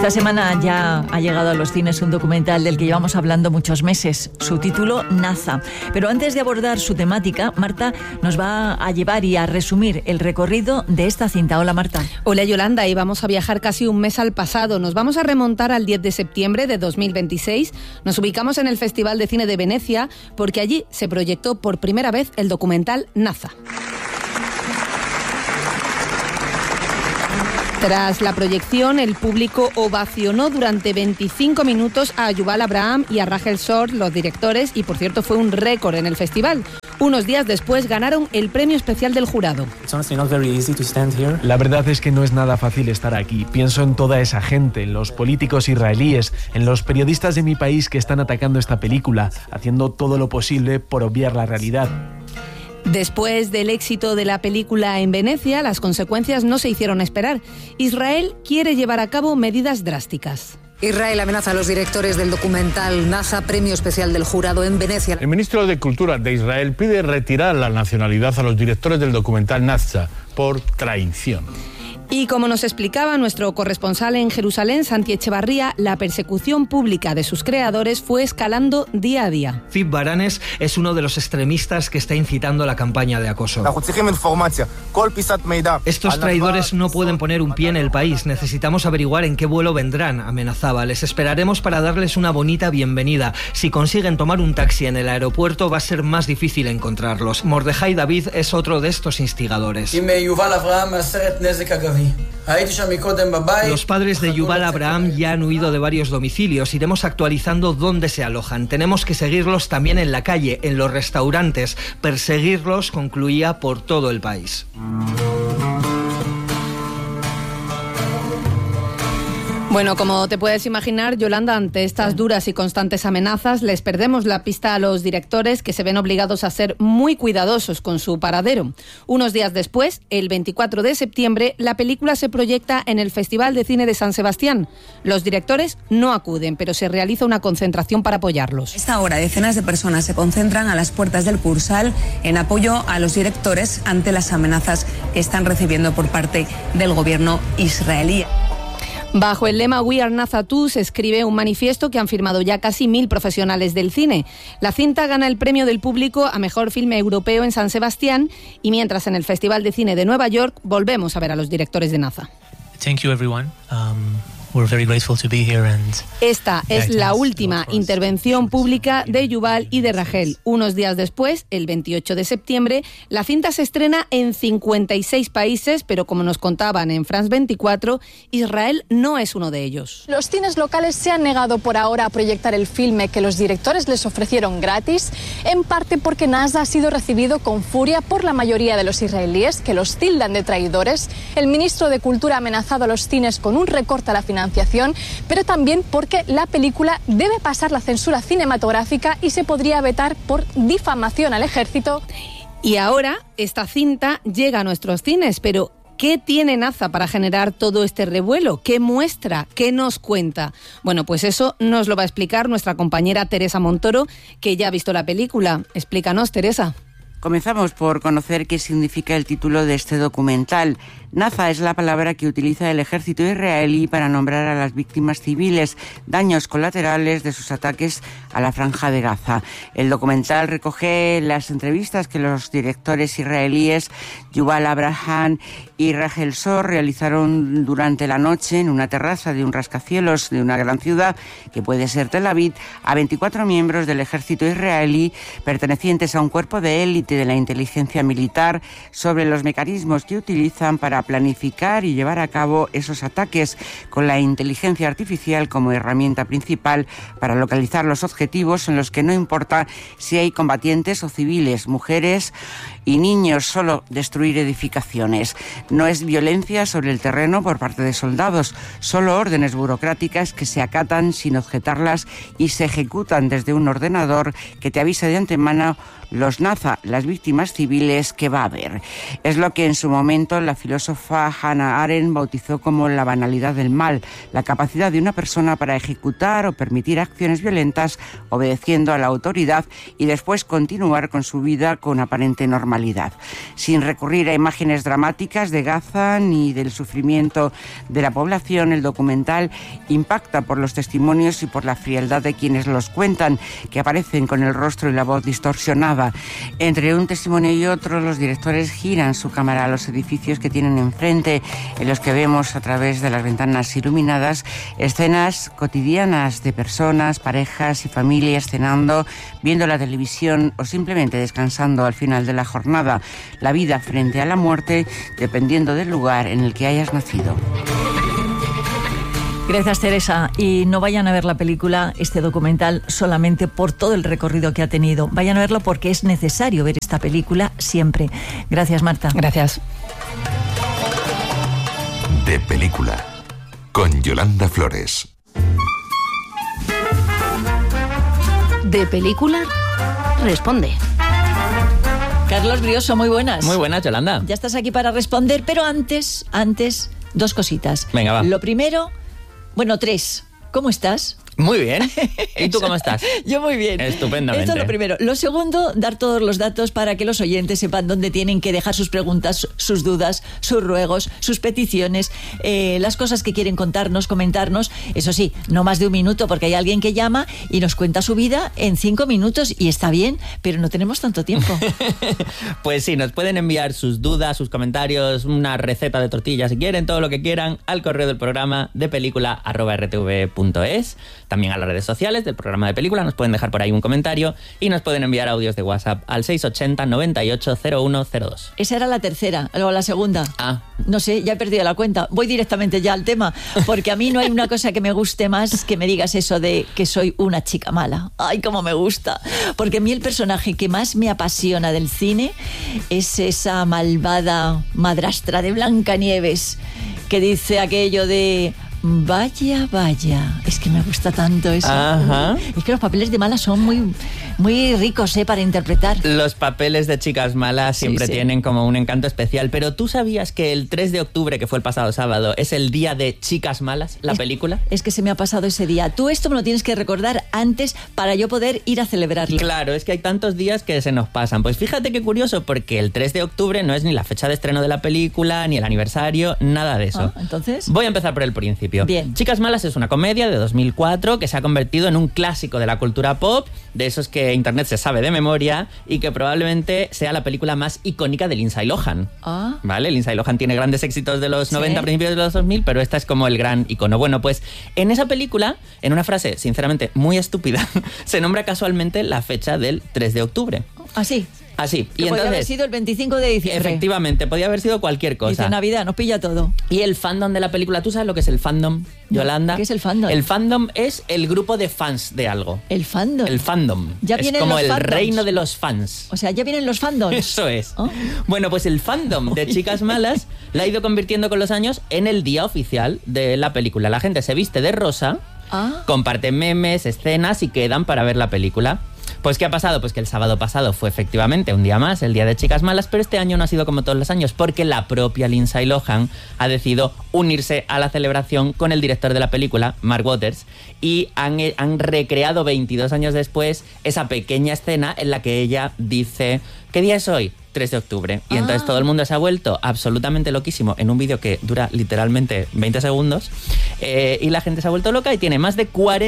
Esta semana ya ha llegado a los cines un documental del que llevamos hablando muchos meses. Su título, Naza. Pero antes de abordar su temática, Marta nos va a llevar y a resumir el recorrido de esta cinta. Hola, Marta. Hola, Yolanda, y vamos a viajar casi un mes al pasado. Nos vamos a remontar al 10 de septiembre de 2026. Nos ubicamos en el Festival de Cine de Venecia porque allí se proyectó por primera vez el documental Naza. Tras la proyección, el público ovacionó durante 25 minutos a Yuval Abraham y a Rachel Short, los directores, y por cierto fue un récord en el festival. Unos días después ganaron el premio especial del jurado. La verdad es que no es nada fácil estar aquí. Pienso en toda esa gente, en los políticos israelíes, en los periodistas de mi país que están atacando esta película, haciendo todo lo posible por obviar la realidad. Después del éxito de la película en Venecia, las consecuencias no se hicieron esperar. Israel quiere llevar a cabo medidas drásticas. Israel amenaza a los directores del documental Naza, premio especial del jurado en Venecia. El ministro de Cultura de Israel pide retirar la nacionalidad a los directores del documental Naza por traición. Y como nos explicaba nuestro corresponsal en Jerusalén, Santi Echevarría, la persecución pública de sus creadores fue escalando día a día. Zip Baranes es uno de los extremistas que está incitando la campaña de acoso. Estos traidores no pueden poner un pie en el país. Necesitamos averiguar en qué vuelo vendrán, amenazaba. Les esperaremos para darles una bonita bienvenida. Si consiguen tomar un taxi en el aeropuerto, va a ser más difícil encontrarlos. Mordejai David es otro de estos instigadores. Los padres de Yuval Abraham ya han huido de varios domicilios. Iremos actualizando dónde se alojan. Tenemos que seguirlos también en la calle, en los restaurantes. Perseguirlos, concluía, por todo el país. Bueno, como te puedes imaginar, Yolanda, ante estas duras y constantes amenazas, les perdemos la pista a los directores, que se ven obligados a ser muy cuidadosos con su paradero. Unos días después, el 24 de septiembre, la película se proyecta en el Festival de Cine de San Sebastián. Los directores no acuden, pero se realiza una concentración para apoyarlos. A esta hora, decenas de personas se concentran a las puertas del Kursal en apoyo a los directores ante las amenazas que están recibiendo por parte del gobierno israelí. Bajo el lema We Are Naza Too se escribe un manifiesto que han firmado ya casi 1000 profesionales del cine. La cinta gana el premio del público a Mejor Filme Europeo en San Sebastián, y mientras en el Festival de Cine de Nueva York volvemos a ver a los directores de Naza. Thank you everyone. We're very grateful to be here and Esta es la última intervención pública de Yuval y de Rachel. Unos días después, el 28 de septiembre, la cinta se estrena en 56 países, pero como nos contaban en France 24, Israel no es uno de ellos. Los cines locales se han negado por ahora a proyectar el filme que los directores les ofrecieron gratis, en parte porque Naza ha sido recibido con furia por la mayoría de los israelíes, que los tildan de traidores. El ministro de Cultura ha amenazado a los cines con un recorte a la financiación, pero también porque la película debe pasar la censura cinematográfica y se podría vetar por difamación al ejército. Y ahora esta cinta llega a nuestros cines, pero ¿qué tiene Naza para generar todo este revuelo? ¿Qué muestra? ¿Qué nos cuenta? Bueno, pues eso nos lo va a explicar nuestra compañera Teresa Montoro, que ya ha visto la película. Explícanos, Teresa. Comenzamos por conocer qué significa el título de este documental. Naza es la palabra que utiliza el ejército israelí para nombrar a las víctimas civiles, daños colaterales de sus ataques a la Franja de Gaza. El documental recoge las entrevistas que los directores israelíes Yuval Abraham y Rachel Short realizaron durante la noche en una terraza de un rascacielos de una gran ciudad, que puede ser Tel Aviv, a 24 miembros del ejército israelí pertenecientes a un cuerpo de élite de la inteligencia militar, sobre los mecanismos que utilizan para planificar y llevar a cabo esos ataques, con la inteligencia artificial como herramienta principal para localizar los objetivos, en los que no importa si hay combatientes o civiles, mujeres y niños, solo destruir edificaciones. No es violencia sobre el terreno por parte de soldados, solo órdenes burocráticas que se acatan sin objetarlas y se ejecutan desde un ordenador que te avisa de antemano los Naza, las víctimas civiles que va a haber. Es lo que en su momento la filósofa filósofa Hannah Arendt bautizó como la banalidad del mal, la capacidad de una persona para ejecutar o permitir acciones violentas obedeciendo a la autoridad y después continuar con su vida con aparente normalidad. Sin recurrir a imágenes dramáticas de Gaza ni del sufrimiento de la población, el documental impacta por los testimonios y por la frialdad de quienes los cuentan, que aparecen con el rostro y la voz distorsionada. Entre un testimonio y otro, los directores giran su cámara a los edificios que tienen enfrente, en los que vemos a través de las ventanas iluminadas escenas cotidianas de personas, parejas y familias cenando, viendo la televisión o simplemente descansando al final de la jornada. La vida frente a la muerte, dependiendo del lugar en el que hayas nacido. Gracias, Teresa. Y no vayan a ver la película, este documental, solamente por todo el recorrido que ha tenido. Vayan a verlo porque es necesario ver esta película siempre. Gracias, Marta. Gracias. De película, con Yolanda Flores. De película, responde. Carlos Brioso, muy buenas. Muy buenas, Yolanda. Ya estás aquí para responder, pero antes, dos cositas. Venga, va. Lo primero, tres. ¿Cómo estás? Muy bien. ¿Y tú cómo estás? Yo muy bien. Estupendamente. Esto es lo primero. Lo segundo, dar todos los datos para que los oyentes sepan dónde tienen que dejar sus preguntas, sus dudas, sus ruegos, sus peticiones, las cosas que quieren contarnos, comentarnos. Eso sí, no más de un minuto, porque hay alguien que llama y nos cuenta su vida en 5 minutos y está bien, pero no tenemos tanto tiempo. Pues sí, nos pueden enviar sus dudas, sus comentarios, una receta de tortilla si quieren, todo lo que quieran, al correo del programa de película@rtv.es. También a las redes sociales del programa de película nos pueden dejar por ahí un comentario y nos pueden enviar audios de WhatsApp al 680 98 0102. Esa era la tercera, o la segunda. No sé, ya he perdido la cuenta. Voy directamente ya al tema, porque a mí no hay una cosa que me guste más que me digas eso de que soy una chica mala. Ay, cómo me gusta. Porque a mí el personaje que más me apasiona del cine es esa malvada madrastra de Blancanieves que dice aquello de... Vaya, vaya, es que me gusta tanto eso. Ajá. Es que los papeles de malas son muy, muy ricos para interpretar. Los papeles de chicas malas siempre tienen como un encanto especial. Pero ¿tú sabías que el 3 de octubre, que fue el pasado sábado, es el día de Chicas Malas, la película? Es que se me ha pasado ese día. Tú esto me lo tienes que recordar antes para yo poder ir a celebrarlo. Claro, es que hay tantos días que se nos pasan. Pues fíjate qué curioso, porque el 3 de octubre no es ni la fecha de estreno de la película, ni el aniversario, nada de eso. Entonces... Voy a empezar por el principio. Bien. Chicas Malas es una comedia de 2004 que se ha convertido en un clásico de la cultura pop, de esos que internet se sabe de memoria, y que probablemente sea la película más icónica de Lindsay Lohan. ¿Vale? Lindsay Lohan tiene grandes éxitos de los 90, principios de los 2000, pero esta es como el gran icono. Bueno, pues en esa película, en una frase sinceramente muy estúpida, se nombra casualmente la fecha del 3 de octubre. ¿Así? Así. Y podría haber sido el 25 de diciembre. Efectivamente, podía haber sido cualquier cosa. Dice Navidad, nos pilla todo. Y el fandom de la película, ¿tú sabes lo que es el fandom, Yolanda? ¿Qué es el fandom? El fandom es el grupo de fans de algo. ¿El fandom? El fandom. Ya es vienen como los el fandoms. reino de los fans. O sea, ya vienen los fandoms. Eso es. Bueno, pues el fandom de Chicas Malas la ha ido convirtiendo con los años en el día oficial de la película. La gente se viste de rosa, comparte memes, escenas y quedan para ver la película. Pues ¿qué ha pasado? Pues que el sábado pasado fue efectivamente un día más, el día de Chicas Malas, pero este año no ha sido como todos los años, porque la propia Lindsay Lohan ha decidido unirse a la celebración con el director de la película, Mark Waters, y han recreado 22 años después esa pequeña escena en la que ella dice: ¿qué día es hoy? 3 de octubre. Y entonces todo el mundo se ha vuelto absolutamente loquísimo en un vídeo que dura literalmente 20 segundos y la gente se ha vuelto loca y tiene más de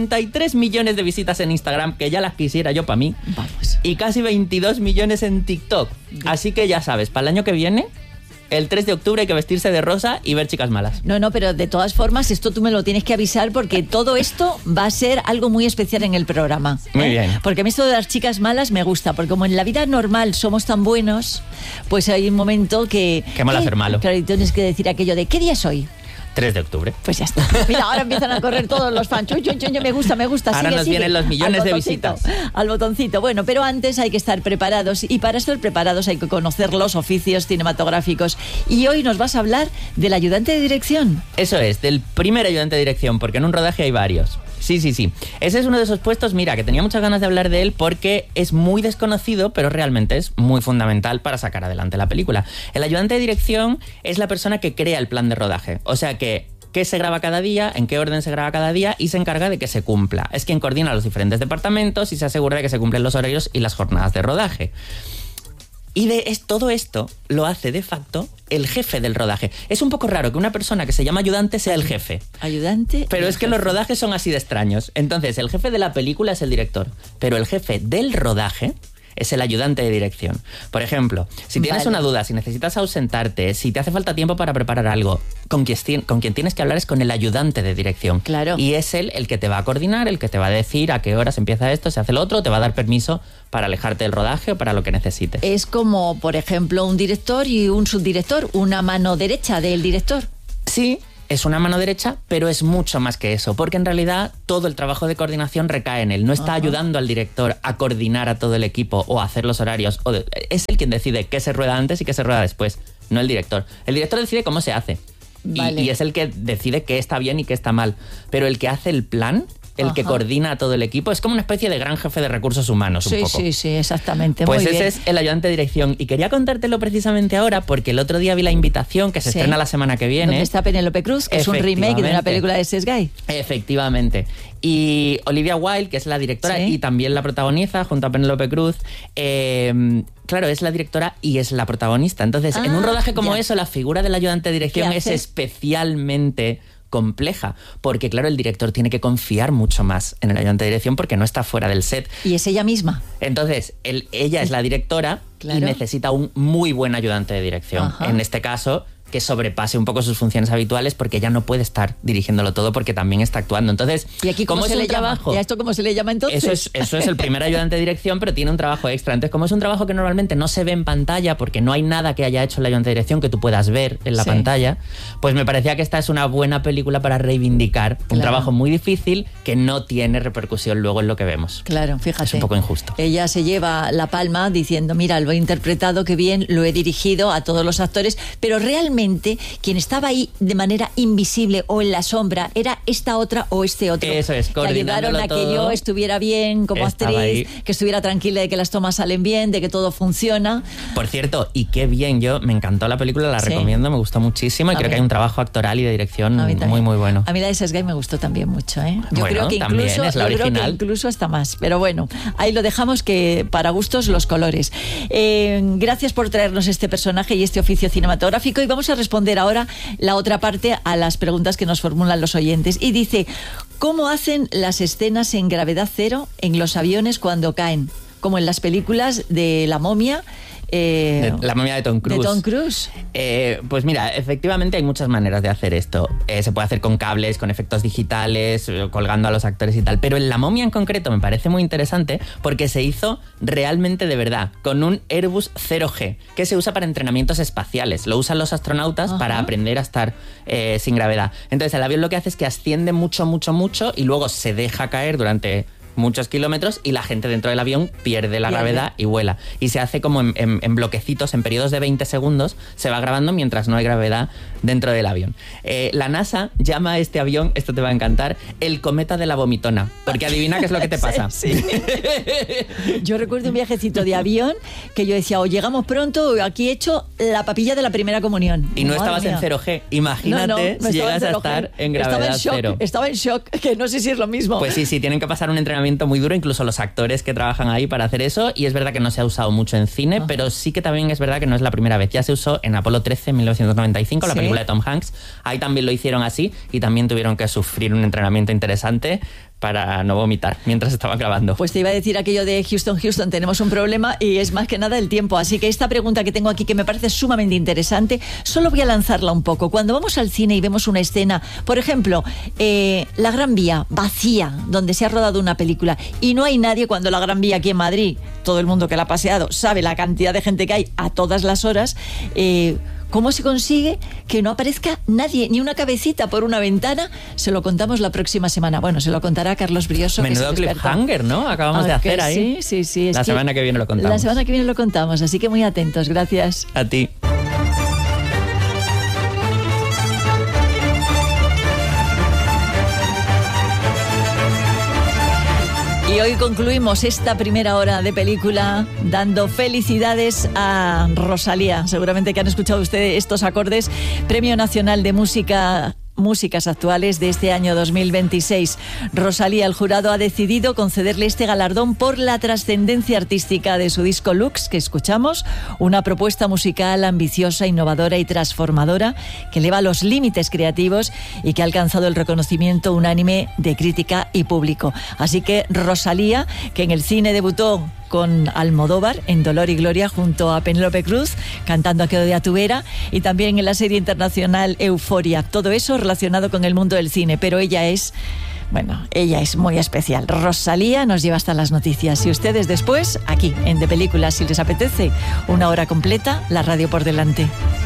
43 millones de visitas en Instagram, que ya las quisiera yo para mí. Vamos. Y casi 22 millones en TikTok. Así que ya sabes, para el año que viene, el 3 de octubre hay que vestirse de rosa y ver Chicas Malas. No, pero de todas formas, esto tú me lo tienes que avisar, porque todo esto va a ser algo muy especial en el programa. Muy bien. Porque a mí esto de las chicas malas me gusta, porque como en la vida normal somos tan buenos, pues hay un momento que... Qué mola ser malo. Claro, y tienes que decir aquello de ¿qué día es hoy? 3 de octubre. Pues ya está. Mira, ahora empiezan a correr todos los fans. Me gusta. Ahora nos vienen los millones de visitas. Al botoncito. Bueno, pero antes hay que estar preparados. Y para estar preparados hay que conocer los oficios cinematográficos. Y hoy nos vas a hablar del ayudante de dirección. Eso es, del primer ayudante de dirección, porque en un rodaje hay varios. Sí. Ese es uno de esos puestos, mira, que tenía muchas ganas de hablar de él porque es muy desconocido, pero realmente es muy fundamental para sacar adelante la película. El ayudante de dirección es la persona que crea el plan de rodaje. O sea que qué se graba cada día, en qué orden se graba cada día y se encarga de que se cumpla. Es quien coordina los diferentes departamentos y se asegura de que se cumplen los horarios y las jornadas de rodaje. Y todo esto lo hace de facto el jefe del rodaje. Es un poco raro que una persona que se llama ayudante sea el jefe. Ayudante. Pero es que los rodajes son así de extraños. Entonces, el jefe de la película es el director, pero el jefe del rodaje es el ayudante de dirección. Por ejemplo, si tienes una duda, si necesitas ausentarte, si te hace falta tiempo para preparar algo, con quien tienes que hablar es con el ayudante de dirección. Claro. Y es él el que te va a coordinar, el que te va a decir a qué horas empieza esto, se hace lo otro, te va a dar permiso para alejarte del rodaje o para lo que necesites. Es como, por ejemplo, un director y un subdirector, una mano derecha del director. Sí. Es una mano derecha, pero es mucho más que eso, porque en realidad todo el trabajo de coordinación recae en él. No está ayudando al director a coordinar a todo el equipo o a hacer los horarios. Es él quien decide qué se rueda antes y qué se rueda después, no el director. El director decide cómo se hace. Vale. Y es el que decide qué está bien y qué está mal. Pero el que hace el plan, el que coordina a todo el equipo, es como una especie de gran jefe de recursos humanos, un poco. Sí, exactamente. Pues muy ese bien. es el ayudante de dirección. Y quería contártelo precisamente ahora porque el otro día vi la invitación que se estrena la semana que viene. Donde está Penélope Cruz, que es un remake de una película de Seth Guy. Efectivamente. Y Olivia Wilde, que es la directora y también la protagoniza junto a Penélope Cruz, claro, es la directora y es la protagonista. Entonces, en un rodaje como eso, la figura del ayudante de dirección es especialmente compleja, porque claro, el director tiene que confiar mucho más en el ayudante de dirección porque no está fuera del set. Y es ella misma. Entonces, ella es la directora y necesita un muy buen ayudante de dirección. En este caso, que sobrepase un poco sus funciones habituales porque ella no puede estar dirigiéndolo todo porque también está actuando. Entonces, ¿y aquí cómo se le llama? ¿Y a esto cómo se le llama entonces? Eso es el primer ayudante de dirección, pero tiene un trabajo extra. Entonces, como es un trabajo que normalmente no se ve en pantalla porque no hay nada que haya hecho el ayudante de dirección que tú puedas ver en la pantalla, pues me parecía que esta es una buena película para reivindicar un trabajo muy difícil que no tiene repercusión luego en lo que vemos. Claro, fíjate. Es un poco injusto. Ella se lleva la palma diciendo, mira, lo he interpretado, qué bien, lo he dirigido a todos los actores, pero realmente quien estaba ahí de manera invisible o en la sombra era esta otra o este otro. Eso es, que ayudaron a que yo estuviera bien como actriz, que estuviera tranquila de que las tomas salen bien, de que todo funciona. Por cierto, y qué bien, me encantó la película, la recomiendo, me gustó muchísimo y creo que hay un trabajo actoral y de dirección muy, muy bueno. A mí la de Seth Guy me gustó también mucho, ¿eh? Yo creo que también es la original. Creo que incluso hasta más, pero bueno, ahí lo dejamos, que para gustos los colores. Gracias por traernos este personaje y este oficio cinematográfico y vamos a responder ahora la otra parte a las preguntas que nos formulan los oyentes. Y dice, ¿cómo hacen las escenas en gravedad cero en los aviones cuando caen? Como en las películas de La momia. La momia de Tom Cruise. De Tom Cruise. Pues mira, efectivamente hay muchas maneras de hacer esto. Se puede hacer con cables, con efectos digitales, colgando a los actores y tal. Pero en La momia en concreto me parece muy interesante porque se hizo realmente de verdad, con un Airbus 0G, que se usa para entrenamientos espaciales. Lo usan los astronautas para aprender a estar sin gravedad. Entonces el avión lo que hace es que asciende mucho y luego se deja caer durante muchos kilómetros y la gente dentro del avión pierde la gravedad y vuela. Y se hace como en bloquecitos, en periodos de 20 segundos, se va grabando mientras no hay gravedad dentro del avión. La NASA llama a este avión, esto te va a encantar, el cometa de la vomitona, porque adivina qué es lo que te pasa. Sí. Yo recuerdo un viajecito de avión que yo decía, o llegamos pronto o aquí he hecho la papilla de la primera comunión. Y no estabas en 0G, imagínate si llegas a estar en gravedad cero. Estaba en shock, que no sé si es lo mismo. Pues sí, tienen que pasar un entrenamiento muy duro, incluso los actores que trabajan ahí para hacer eso, y es verdad que no se ha usado mucho en cine, pero sí que también es verdad que no es la primera vez. Ya se usó en Apolo 13 en 1995, la película de Tom Hanks. Ahí también lo hicieron así y también tuvieron que sufrir un entrenamiento interesante para no vomitar mientras estaban grabando. Pues te iba a decir aquello de Houston, tenemos un problema y es más que nada el tiempo. Así que esta pregunta que tengo aquí, que me parece sumamente interesante, solo voy a lanzarla un poco. Cuando vamos al cine y vemos una escena, por ejemplo, la Gran Vía vacía, donde se ha rodado una película y no hay nadie, cuando la Gran Vía aquí en Madrid, todo el mundo que la ha paseado sabe la cantidad de gente que hay a todas las horas, ¿cómo se consigue que no aparezca nadie, ni una cabecita por una ventana? Se lo contamos la próxima semana. Bueno, se lo contará Carlos Brioso. Menudo cliffhanger, ¿no? Acabamos de hacer ahí. Sí. La semana que viene lo contamos. La semana que viene lo contamos, así que muy atentos. Gracias. A ti. Y hoy concluimos esta primera hora de película dando felicidades a Rosalía. Seguramente que han escuchado ustedes estos acordes. Premio Nacional de Músicas Actuales de este año 2026. Rosalía, el jurado ha decidido concederle este galardón por la trascendencia artística de su disco Lux, que escuchamos, una propuesta musical ambiciosa, innovadora y transformadora que eleva los límites creativos y que ha alcanzado el reconocimiento unánime de crítica y público. Así que Rosalía, que en el cine debutó con Almodóvar en Dolor y Gloria junto a Penélope Cruz cantando Aquello de Atubera, y también en la serie internacional Euforia. Todo eso relacionado con el mundo del cine, pero ella es muy especial. Rosalía nos lleva hasta las noticias y ustedes después aquí en De Películas, si les apetece, una hora completa, la radio por delante.